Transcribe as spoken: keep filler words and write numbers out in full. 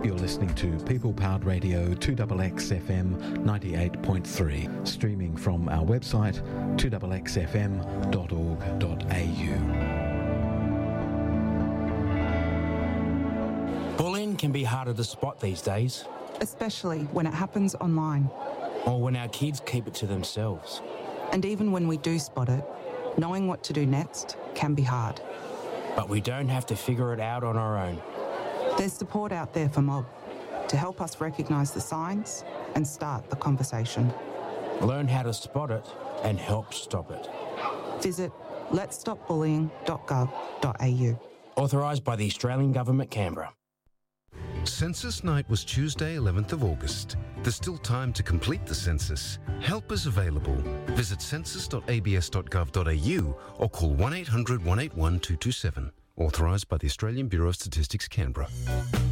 You're listening to People Powered Radio two X X F M ninety-eight point three, streaming from our website two x x f m dot org dot a u. Bullying can be harder to spot these days. Especially when it happens online. Or when our kids keep it to themselves. And even when we do spot it, knowing what to do next can be hard. But we don't have to figure it out on our own. There's support out there for Mob to help us recognise the signs and start the conversation. Learn how to spot it and help stop it. Visit lets stop bullying dot gov dot a u. Authorised by the Australian Government, Canberra. Census night was Tuesday, eleventh of August. There's still time to complete the census. Help is available. Visit census dot a b s dot gov dot a u or call one eight hundred one eight one two two seven. Authorised by the Australian Bureau of Statistics, Canberra.